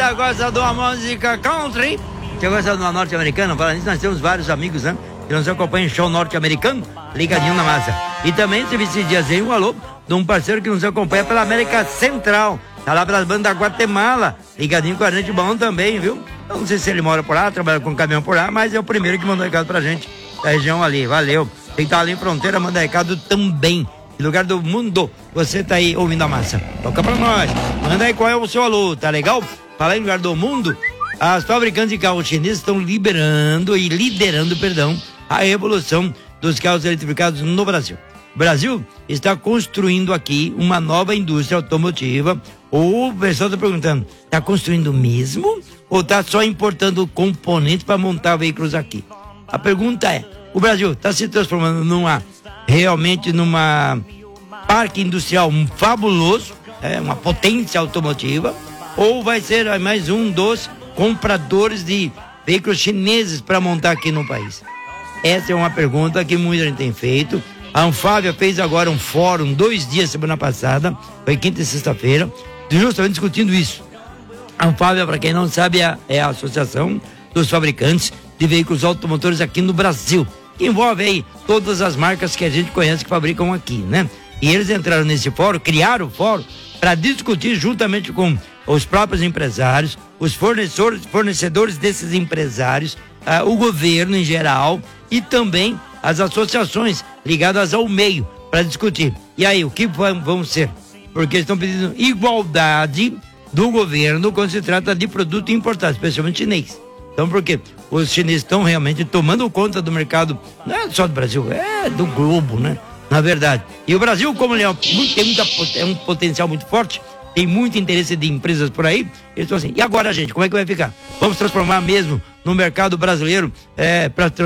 moçada gosta de uma música country. Você gosta de uma norte-americana? Falando nisso, nós temos vários amigos, né? Que nos acompanham em show norte-americano, ligadinho na massa. E também teve esses dias aí um alô de um parceiro que nos acompanha pela América Central. Tá lá pelas bandas da Guatemala, ligadinho com a gente bom também, viu? Eu não sei se ele mora por lá, trabalha com caminhão por lá, mas é o primeiro que mandou recado pra gente da região ali. Valeu. Quem tá ali em fronteira manda recado também. Em lugar do mundo, você tá aí ouvindo a massa. Toca pra nós. Manda aí qual é o seu alô, tá legal? Falar em lugar do mundo, as fabricantes de carros chineses estão liderando a evolução dos carros eletrificados no Brasil. O Brasil está construindo aqui uma nova indústria automotiva. O pessoal está perguntando, está construindo mesmo? Ou está só importando componentes para montar veículos aqui? A pergunta é, o Brasil está se transformando realmente numa parque industrial fabuloso, uma potência automotiva, ou vai ser mais um dos compradores de veículos chineses para montar aqui no país? Essa é uma pergunta que muita gente tem feito. A Anfávia fez agora um fórum, 2 dias, semana passada, foi quinta e sexta-feira, justamente discutindo isso. A Anfávia, para quem não sabe, é a Associação dos Fabricantes de Veículos Automotores aqui no Brasil, que envolve aí todas as marcas que a gente conhece que fabricam aqui, né? E eles entraram nesse fórum, criaram o fórum para discutir juntamente com os próprios empresários, os fornecedores desses empresários, o governo em geral e também as associações ligadas ao meio para discutir. E aí, o que vão ser? Porque eles estão pedindo igualdade do governo quando se trata de produto importado, especialmente chinês. Então, porque os chineses estão realmente tomando conta do mercado, não é só do Brasil, é do globo, né? Na verdade. E o Brasil, como ele é um potencial muito forte, tem muito interesse de empresas por aí, eles estão assim, e agora, gente, como é que vai ficar? Vamos transformar mesmo no mercado brasileiro para